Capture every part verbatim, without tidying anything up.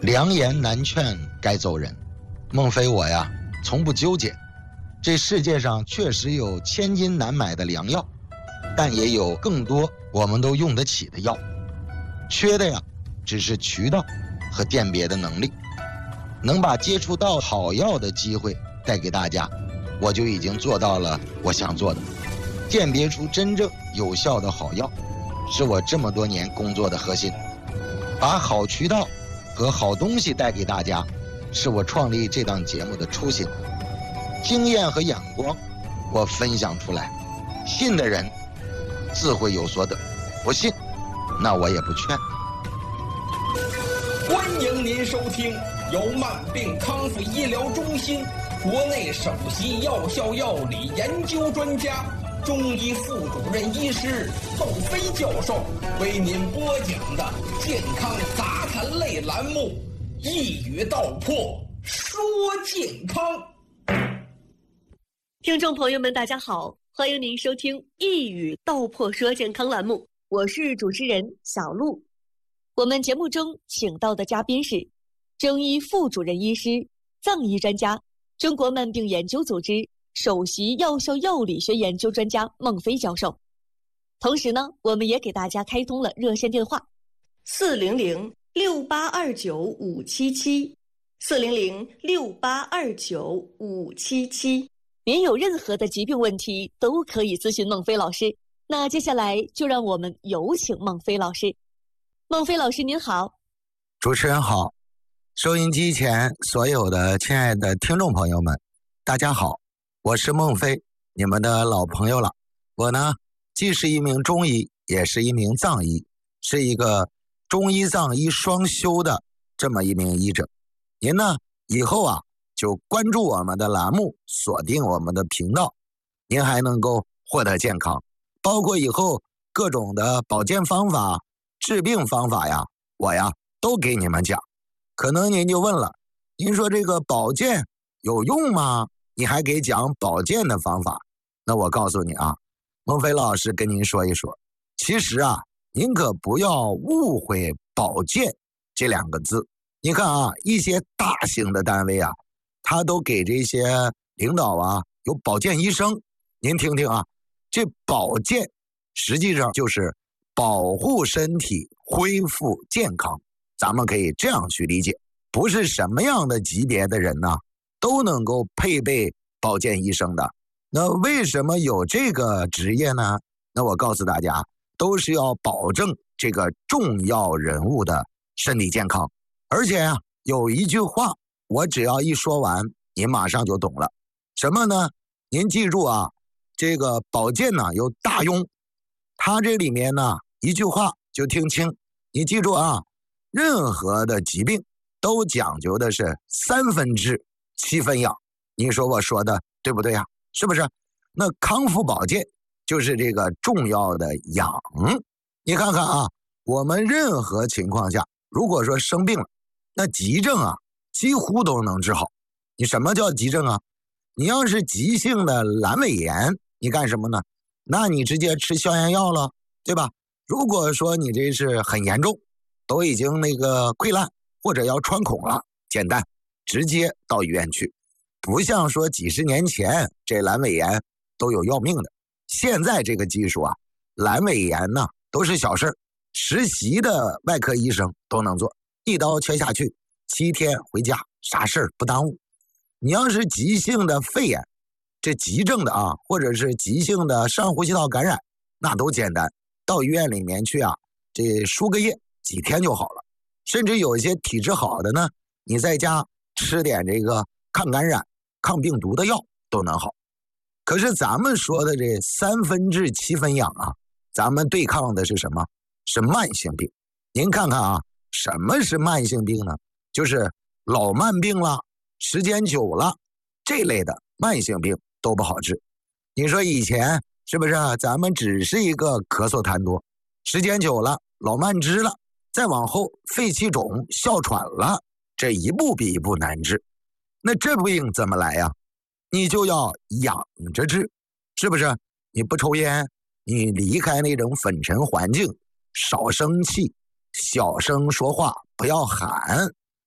良言难劝该走人。孟非我呀，从不纠结。这世界上确实有千金难买的良药，但也有更多我们都用得起的药。缺的呀，只是渠道和鉴别的能力。能把接触到好药的机会带给大家，我就已经做到了我想做的。鉴别出真正有效的好药，是我这么多年工作的核心。把好渠道和好东西带给大家，是我创立这档节目的初心。经验和眼光，我分享出来，信的人自会有所得，不信，那我也不劝。 欢迎您收听由慢病康复医疗中心国内首席药效药理研究专家、中医副主任医师窦飞教授为您播讲的健康杂谈类栏目《一语道破说健康》。 听众朋友们大家好，欢迎您收听《一语道破说健康》栏目，我是主持人小璐。我们节目中请到的嘉宾是中医副主任医师、藏医专家、中国慢病研究组织首席药效药理学研究专家孟非教授。同时呢，我们也给大家开通了热线电话四零零六八二九五七七 四零零六八二九五七七。您有任何的疾病问题都可以咨询孟非老师。那接下来就让我们有请孟非老师。孟非老师您好。 主持人好，收音机前所有的亲爱的听众朋友们大家好，我是孟非，你们的老朋友了。我呢既是一名中医，也是一名藏医，是一个中医藏医双修的这么一名医者。您呢以后啊就关注我们的栏目，锁定我们的频道，您还能够获得健康，包括以后各种的保健方法、治病方法呀，我呀都给你们讲。可能您就问了，您说这个保健有用吗？你还给讲保健的方法？那我告诉你啊，孟非老师跟您说一说，其实啊，您可不要误会保健这两个字。你看啊，一些大型的单位啊，他都给这些领导啊有保健医生。您听听啊，这保健实际上就是保护身体，恢复健康。咱们可以这样去理解，不是什么样的级别的人呢都能够配备保健医生的。那为什么有这个职业呢？那我告诉大家，都是要保证这个重要人物的身体健康。而且啊，有一句话我只要一说完，您马上就懂了。什么呢？您记住啊，这个保健呢有大用，它这里面呢一句话就听清。你记住啊，任何的疾病都讲究的是三分治七分养。你说我说的对不对啊？是不是？那康复保健就是这个重要的养。你看看啊，我们任何情况下如果说生病了，那急症啊几乎都能治好。你什么叫急症啊？你要是急性的阑尾炎，你干什么呢？那你直接吃消炎药了，对吧？如果说你这是很严重，都已经那个溃烂或者要穿孔了，简单直接到医院去。不像说几十年前这阑尾炎都有要命的，现在这个技术啊，阑尾炎呢都是小事儿，实习的外科医生都能做，一刀切下去，七天回家，啥事儿不耽误。你要是急性的肺炎，这急症的啊，或者是急性的上呼吸道感染，那都简单，到医院里面去啊，这输个液几天就好了。甚至有一些体质好的呢，你在家吃点这个抗感染、抗病毒的药都能好。可是咱们说的这三分治七分养啊，咱们对抗的是什么？是慢性病。您看看啊，什么是慢性病呢？就是老慢病了，时间久了，这类的慢性病都不好治。你说以前是不是啊？咱们只是一个咳嗽痰多，时间久了老慢支了，再往后肺气肿、哮喘了，这一步比一步难治。那这病怎么来呀？你就要养着治，是不是？你不抽烟，你离开那种粉尘环境，少生气，小声说话，不要喊，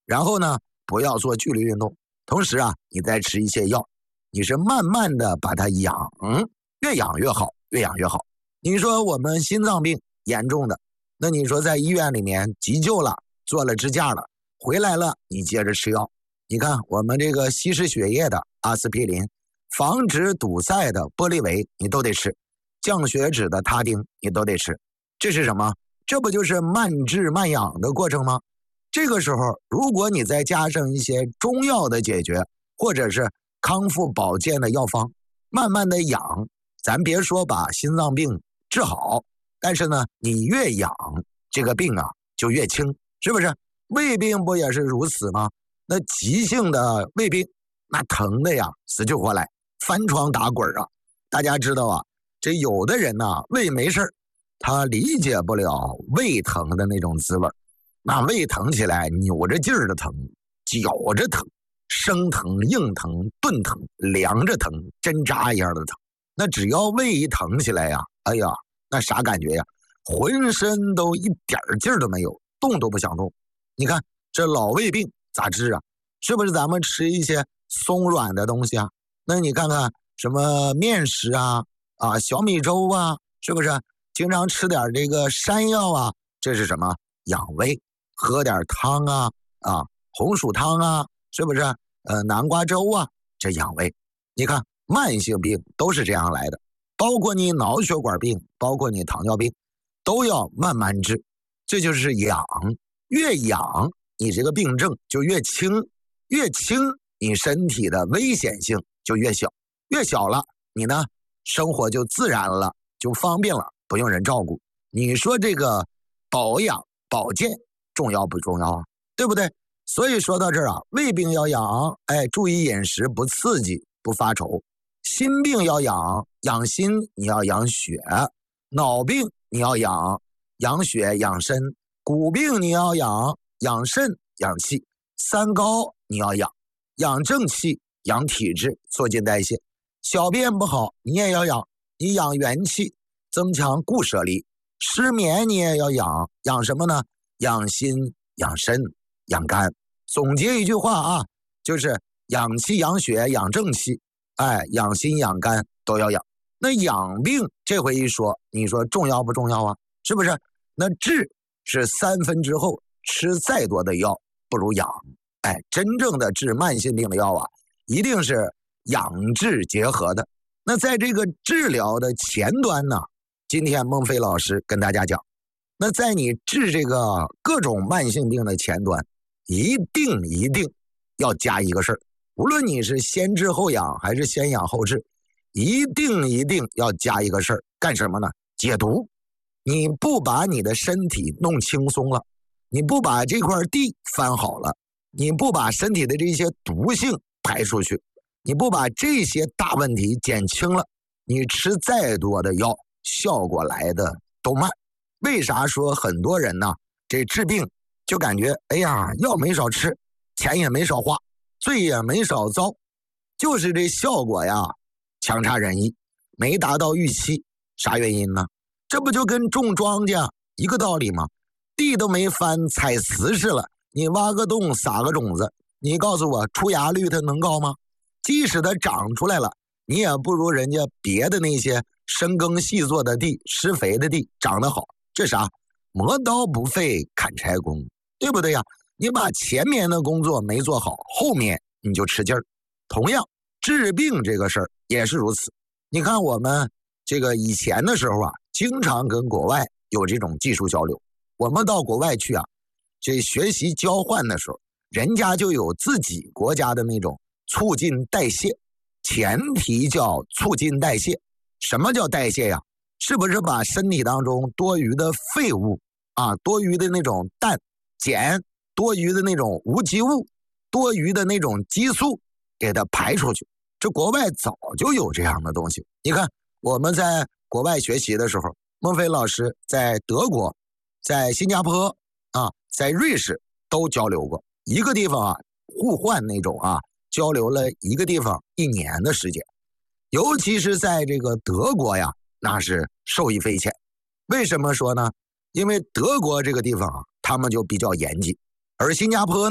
然后呢，不要做剧烈运动，同时啊，你再吃一些药，你是慢慢的把它养，越养越好，越养越好。你说我们心脏病严重的，那你说在医院里面急救了，做了支架了，回来了，你接着吃药。你看我们这个稀释血液的阿司匹林，防止堵塞的玻利维，你都得吃，降血脂的他汀你都得吃。这是什么？这不就是慢治慢养的过程吗？这个时候如果你再加上一些中药的解决，或者是康复保健的药方，慢慢的养，咱别说把心脏病治好，但是呢，你越养这个病啊就越轻，是不是？胃病不也是如此吗？那急性的胃病，那疼的呀死去活来，翻床打滚啊。大家知道啊，这有的人呢、啊、胃没事，他理解不了胃疼的那种滋味。那胃疼起来扭着劲儿的疼，绞着疼，生疼硬疼钝疼，凉着疼，针扎一样的疼。那只要胃一疼起来呀，哎呀，那啥感觉呀？浑身都一点劲儿都没有，动都不想动。你看这老胃病咋治啊？是不是咱们吃一些松软的东西啊？那你看看什么面食啊啊小米粥啊，是不是经常吃点这个山药啊？这是什么？养胃。喝点汤啊啊红薯汤啊，是不是呃南瓜粥啊，这养胃。你看慢性病都是这样来的，包括你脑血管病，包括你糖尿病，都要慢慢治。这就是养，越养你这个病症就越轻，越轻你身体的危险性就越小，越小了你呢生活就自然了，就方便了，不用人照顾。你说这个保养保健重要不重要啊？对不对？所以说到这儿啊，胃病要养，哎，注意饮食，不刺激，不发愁。心病要养，养心你要养血；脑病你要养，养血养肾；骨病你要养，养肾养气；三高你要养，养正气，养体质，促进代谢。小便不好你也要养，你养元气，增强固摄力。失眠你也要养，养什么呢？养心养肾养肝。总结一句话啊，就是养气养血养正气，哎，养心养肝都要养。那养病这回一说，你说重要不重要啊？是不是？那治是三分之后，吃再多的药不如养。哎，真正的治慢性病的药啊，一定是养治结合的。那在这个治疗的前端呢，今天孟非老师跟大家讲，那在你治这个各种慢性病的前端，一定一定要加一个事儿，无论你是先治后养还是先养后治，一定一定要加一个事儿，干什么呢？解毒。你不把你的身体弄轻松了，你不把这块地翻好了，你不把身体的这些毒性排出去，你不把这些大问题减轻了，你吃再多的药，效果来的都慢。为啥说很多人呢，这治病就感觉哎呀，药没少吃，钱也没少花，罪也没少遭，就是这效果呀强差人意，没达到预期。啥原因呢？这不就跟种庄稼一个道理吗？地都没翻，踩瓷实了，你挖个洞撒个种子，你告诉我出芽率它能高吗？即使它长出来了，你也不如人家别的那些深耕细作的地，施肥的地长得好。这啥？磨刀不费砍柴工，对不对呀？你把前面的工作没做好，后面你就吃劲儿。同样治病这个事儿也是如此。你看我们这个以前的时候啊，经常跟国外有这种技术交流。我们到国外去啊，这学习交换的时候，人家就有自己国家的那种促进代谢，前提叫促进代谢。什么叫代谢呀？是不是把身体当中多余的废物啊，多余的那种氮、碱，多余的那种无机物，多余的那种激素给它排出去？这国外早就有这样的东西。你看我们在国外学习的时候，孟非老师在德国、在新加坡啊，在瑞士都交流过，一个地方啊互换那种啊，交流了一个地方一年的时间。尤其是在这个德国呀，那是受益匪浅。为什么说呢？因为德国这个地方啊，他们就比较严谨，而新加坡呢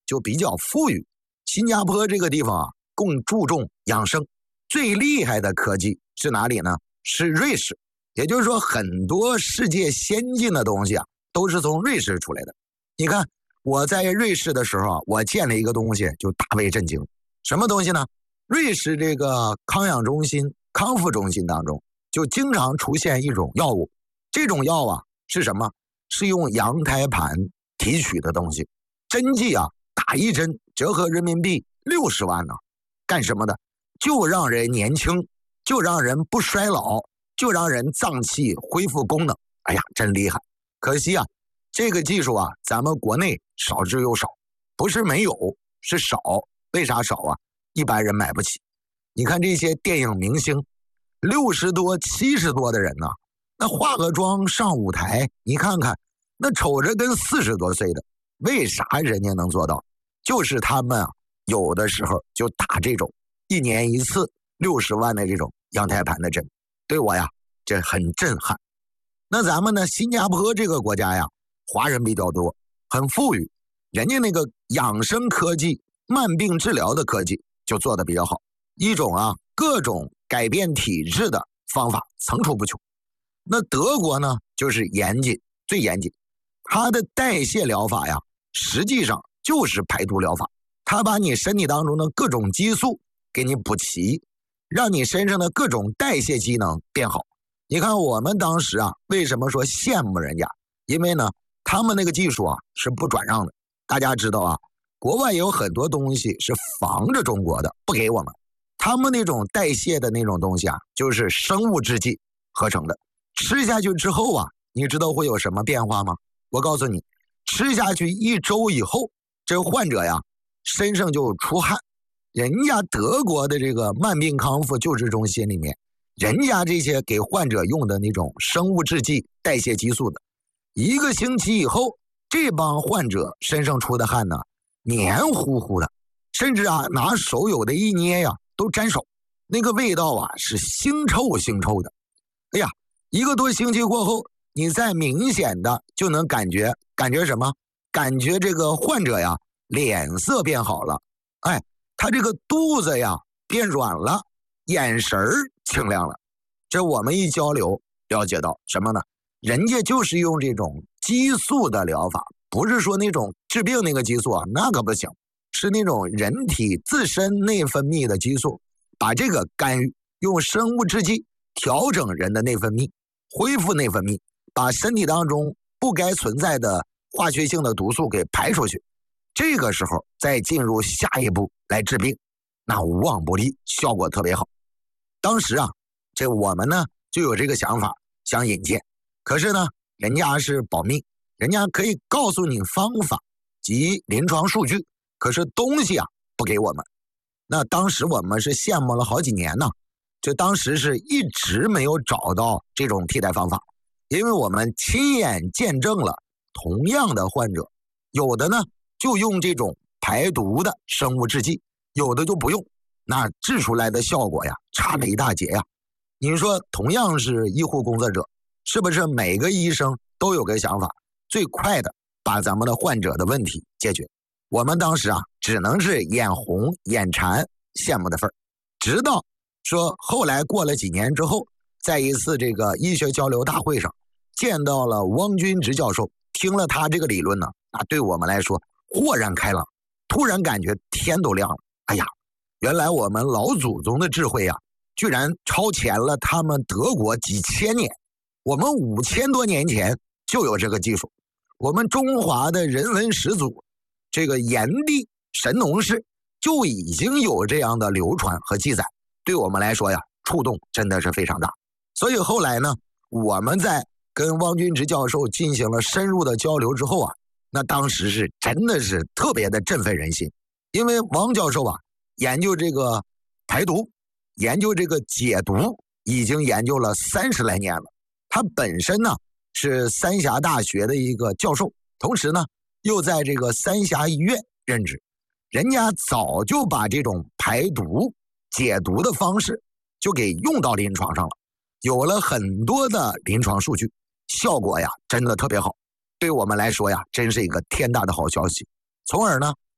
就比较富裕。新加坡这个地方啊，更注重养生，最厉害的科技是哪里呢？是瑞士。也就是说，很多世界先进的东西啊，都是从瑞士出来的。你看，我在瑞士的时候啊，我见了一个东西，就大为震惊。什么东西呢？瑞士这个康养中心、康复中心当中，就经常出现一种药物。这种药啊是什么？是用羊胎盘提取的东西。针剂啊，打一针折合人民币六十万呢、啊，干什么的？就让人年轻，就让人不衰老，就让人脏器恢复功能。哎呀，真厉害！可惜啊，这个技术啊，咱们国内少之又少，不是没有，是少。为啥少啊？一般人买不起。你看这些电影明星，六十多、七十多的人呢、啊，那化个妆上舞台，你看看，那瞅着跟四十多岁的。为啥人家能做到？就是他们啊，有的时候就打这种一年一次六十万的这种羊胎盘的针。对我呀，这很震撼。那咱们呢，新加坡这个国家呀，华人比较多，很富裕，人家那个养生科技、慢病治疗的科技就做得比较好。一种啊，各种改变体质的方法层出不穷。那德国呢，就是严谨，最严谨。它的代谢疗法呀，实际上就是排毒疗法。它把你身体当中的各种激素给你补齐，让你身上的各种代谢机能变好。你看我们当时啊，为什么说羡慕人家？因为呢，他们那个技术啊是不转让的。大家知道啊，国外有很多东西是防着中国的，不给我们。他们那种代谢的那种东西啊，就是生物制剂合成的。吃下去之后啊，你知道会有什么变化吗？我告诉你，吃下去一周以后，这患者呀身上就出汗。人家德国的这个慢病康复救治中心里面，人家这些给患者用的那种生物制剂代谢激素的，一个星期以后，这帮患者身上出的汗呢黏糊糊的，甚至啊拿手有的一捏呀都沾手，那个味道啊是腥臭腥臭的。哎呀，一个多星期过后，你再明显的就能感觉感觉什么？感觉这个患者呀脸色变好了，哎，他这个肚子呀变软了，眼神儿清亮了。这我们一交流了解到什么呢？人家就是用这种激素的疗法，不是说那种治病那个激素啊，那可不行，是那种人体自身内分泌的激素，把这个干预，用生物制剂调整人的内分泌，恢复内分泌，把身体当中不该存在的化学性的毒素给排出去。这个时候再进入下一步来治病，那无往不利，效果特别好。当时啊，这我们呢就有这个想法想引荐，可是呢人家是保密，人家可以告诉你方法及临床数据，可是东西啊不给我们。那当时我们是羡慕了好几年呢，就当时是一直没有找到这种替代方法，因为我们亲眼见证了同样的患者，有的呢就用这种排毒的生物制剂，有的就不用，那治出来的效果呀差了一大截呀。你说同样是医护工作者，是不是每个医生都有个想法，最快的把咱们的患者的问题解决？我们当时啊只能是眼红眼馋羡慕的份儿，直到说后来过了几年之后，在一次这个医学交流大会上见到了汪君直教授，听了他这个理论呢，啊，对我们来说豁然开朗，突然感觉天都亮了。哎呀，原来我们老祖宗的智慧啊，居然超前了他们德国几千年。我们五千多年前就有这个技术，我们中华的人文始祖这个炎帝神农氏就已经有这样的流传和记载，对我们来说呀，触动真的是非常大。所以后来呢，我们在跟汪君直教授进行了深入的交流之后啊，那当时是真的是特别的振奋人心。因为王教授啊，研究这个排毒，研究这个解毒，已经研究了三十来年了。他本身呢是三峡大学的一个教授，同时呢又在这个三峡医院任职。人家早就把这种排毒解毒的方式就给用到临床上了，有了很多的临床数据，效果呀真的特别好。对我们来说呀，真是一个天大的好消息。从而呢，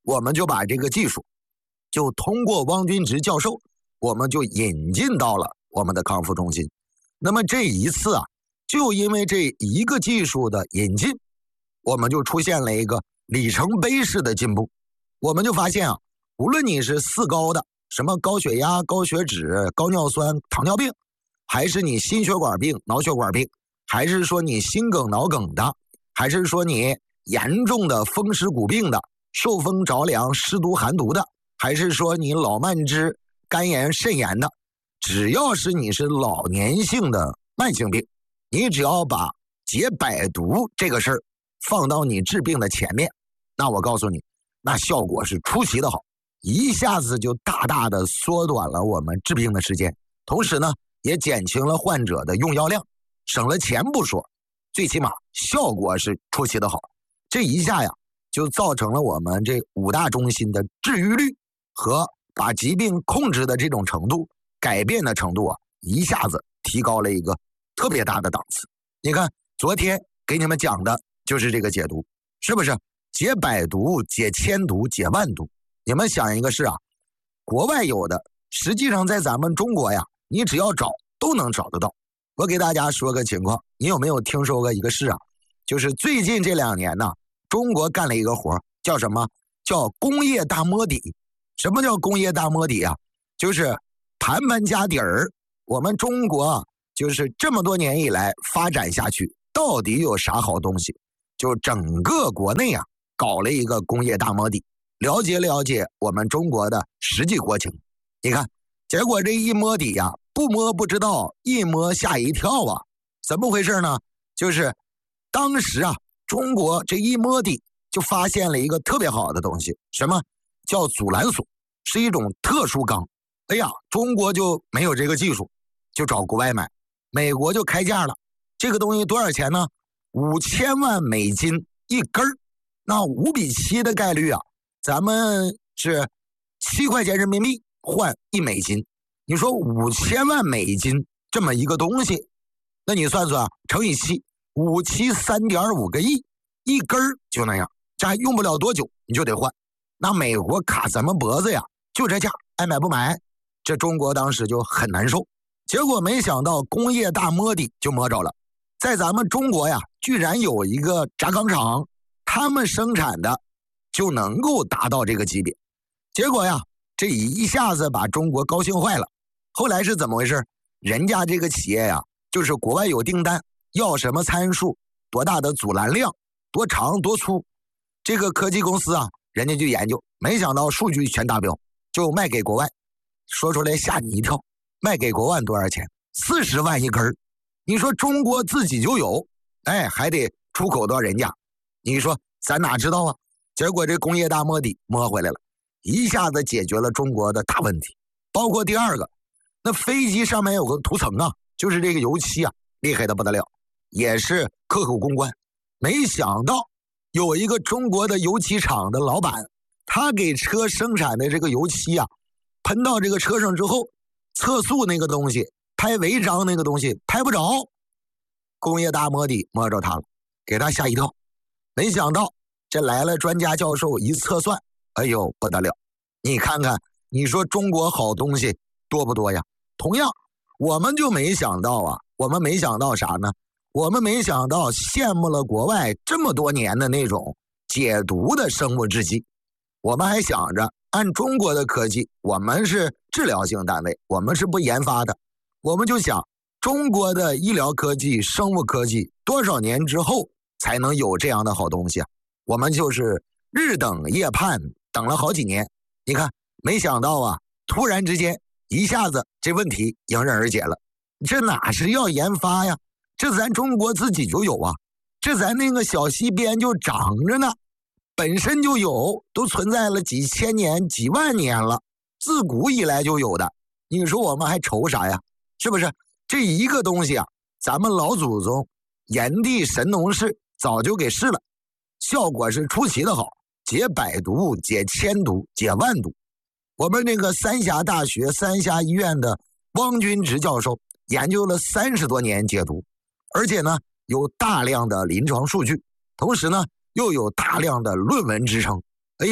我们就把这个技术就通过汪军直教授，我们就引进到了我们的康复中心。那么这一次啊，就因为这一个技术的引进，我们就出现了一个里程碑式的进步。我们就发现啊，无论你是四高的，什么高血压、高血脂、高尿酸、糖尿病，还是你心血管病、脑血管病，还是说你心梗、脑梗的，还是说你严重的风湿骨病的、受风着凉、湿毒寒毒的，还是说你老慢支、肝炎、肾炎的，只要是你是老年性的慢性病，你只要把解百毒这个事儿放到你治病的前面，那我告诉你，那效果是出奇的好，一下子就大大的缩短了我们治病的时间，同时呢，也减轻了患者的用药量，省了钱不说，最起码效果是出奇的好。这一下呀，就造成了我们这五大中心的治愈率和把疾病控制的这种程度、改变的程度啊，一下子提高了一个特别大的档次。你看，昨天给你们讲的就是这个解毒，是不是？解百毒、解千毒、解万毒。你们想一个事啊，国外有的，实际上在咱们中国呀，你只要找都能找得到。我给大家说个情况，你有没有听说过一个事啊？就是最近这两年呢，中国干了一个活，叫什么？叫工业大摸底。什么叫工业大摸底啊？就是盘盘家底儿，我们中国就是这么多年以来发展下去，到底有啥好东西？就整个国内啊，搞了一个工业大摸底，了解了解我们中国的实际国情。你看，结果这一摸底呀，不摸不知道，一摸吓一跳啊！怎么回事呢？就是当时啊，中国这一摸底就发现了一个特别好的东西，什么叫阻拦索，是一种特殊钢。哎呀，中国就没有这个技术，就找国外买，美国就开价了。这个东西多少钱呢？五千万美金一根儿，那五比七的概率啊，咱们是七块钱人民币换一美金。你说五千万美金这么一个东西，那你算算乘以七，五七三点五个亿，一根儿就那样，这还用不了多久你就得换。那美国卡咱们脖子呀，就这价，爱买不买。这中国当时就很难受，结果没想到工业大摸底就摸着了。在咱们中国呀，居然有一个轧钢厂，他们生产的就能够达到这个级别。结果呀，这一下子把中国高兴坏了。后来是怎么回事？人家这个企业呀，就是国外有订单，要什么参数，多大的阻拦量，多长多粗，这个科技公司啊，人家就研究，没想到数据全达标，就卖给国外。说出来吓你一跳，卖给国外多少钱？四十万一根儿。你说中国自己就有，哎，还得出口到人家，你说咱哪知道啊？结果这工业大摸底摸回来了，一下子解决了中国的大问题。包括第二个，那飞机上面有个涂层啊，就是这个油漆啊，厉害的不得了，也是克口公关。没想到有一个中国的油漆厂的老板，他给车生产的这个油漆啊，喷到这个车上之后，测速那个东西，拍违章那个东西拍不着，工业大摸底摸着他了，给他吓一跳。没想到这来了专家教授一测算，哎呦不得了！你看看，你说中国好东西多不多呀？同样，我们就没想到啊，我们没想到啥呢？我们没想到羡慕了国外这么多年的那种解毒的生物制剂，我们还想着按中国的科技，我们是治疗性单位，我们是不研发的。我们就想，中国的医疗科技、生物科技多少年之后才能有这样的好东西啊？我们就是日等夜盼，等了好几年。你看，没想到啊，突然之间一下子这问题迎刃而解了。这哪是要研发呀？这咱中国自己就有啊，这咱那个小溪边就长着呢，本身就有，都存在了几千年、几万年了，自古以来就有的。你说我们还愁啥呀？是不是？这一个东西啊，咱们老祖宗炎帝神农氏早就给试了，效果是出奇的好，解百毒、解千毒、解万毒。我们那个三峡大学三峡医院的汪军直教授研究了三十多年解毒，而且呢有大量的临床数据，同时呢又有大量的论文支撑。哎呀，他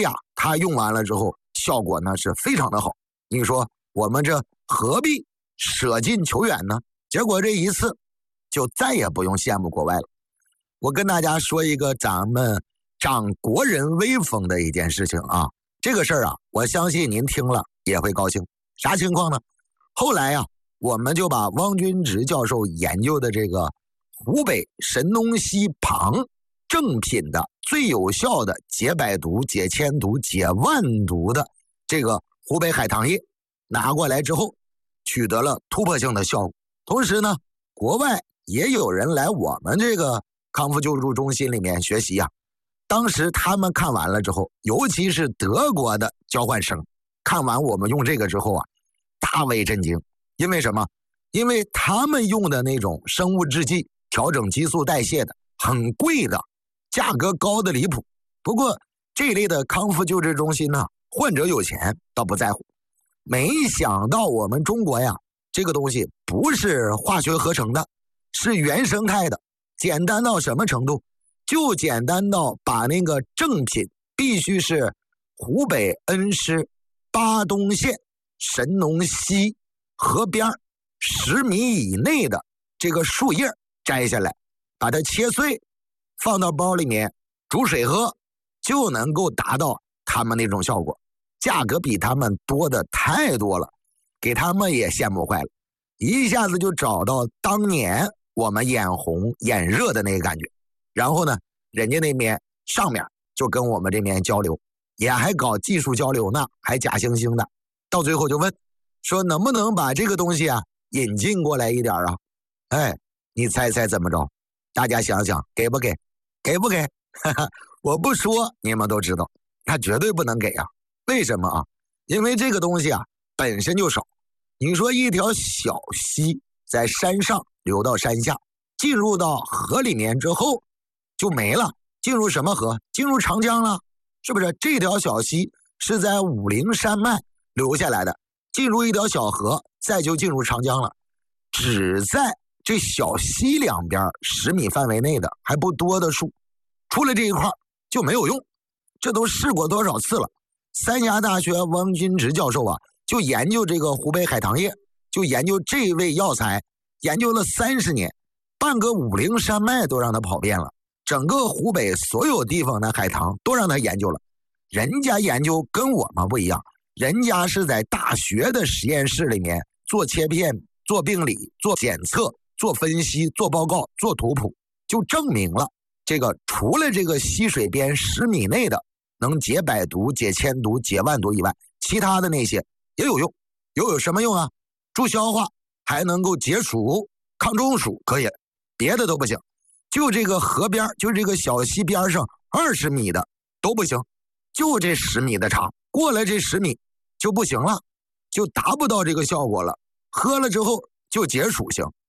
他用完了之后效果呢是非常的好。你说我们这何必舍近求远呢？结果这一次就再也不用羡慕国外了。我跟大家说一个咱们长国人威风的一件事情啊，这个事儿啊，我相信您听了也会高兴。啥情况呢？后来啊，我们就把汪君直教授研究的这个湖北神农溪旁正品的最有效的解百毒、解千毒、解万毒的这个湖北海棠叶拿过来之后，取得了突破性的效果。同时呢，国外也有人来我们这个康复救助中心里面学习啊。当时他们看完了之后，尤其是德国的交换生，看完我们用这个之后啊，大为震惊。因为什么？因为他们用的那种生物制剂调整激素代谢的，很贵的，价格高的离谱。不过这类的康复救治中心呢，患者有钱倒不在乎。没想到我们中国呀，这个东西不是化学合成的，是原生态的。简单到什么程度？就简单到把那个正品必须是湖北恩施巴东县神农溪河边十米以内的这个树叶摘下来，把它切碎，放到包里面煮水喝，就能够达到他们那种效果。价格比他们多的太多了，给他们也羡慕坏了，一下子就找到当年我们眼红眼热的那个感觉。然后呢，人家那边上面就跟我们这边交流，也还搞技术交流呢，还假惺惺的。到最后就问说能不能把这个东西啊引进过来一点啊？哎，你猜猜怎么着？大家想想，给不给？给不给？哈哈，我不说你们都知道，他绝对不能给啊。为什么啊？因为这个东西啊本身就少。你说一条小溪在山上流到山下，进入到河里面之后就没了，进入什么河？进入长江了，是不是？这条小溪是在武陵山脉流下来的，进入一条小河，再就进入长江了。只在这小溪两边十米范围内的还不多的树，除了这一块就没有用。这都试过多少次了？三峡大学汪君直教授啊，就研究这个湖北海棠叶，就研究这味药材，研究了三十年，半个武陵山脉都让他跑遍了，整个湖北所有地方的海棠都让他研究了。人家研究跟我们不一样，人家是在大学的实验室里面做切片、做病理、做检测、做分析、做报告、做图谱，就证明了这个除了这个溪水边十米内的能解百毒、解千毒、解万毒以外，其他的那些也有用。又有什么用啊？助消化，还能够解暑、抗中暑，可以，别的都不行。就这个河边，就这个小溪边上二十米的都不行，就这十米的长，过了这十米就不行了，就达不到这个效果了。喝了之后就解暑行，